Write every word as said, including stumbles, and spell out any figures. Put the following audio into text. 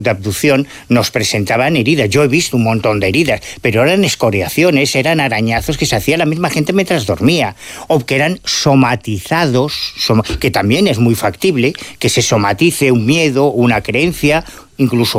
de abducción nos presentaban heridas. Yo he visto un montón de heridas, pero eran escoriaciones, eran arañazos que se hacía la misma gente mientras dormía, o que eran somatizados, som- que también es muy factible, que se somatice un miedo, una creencia, incluso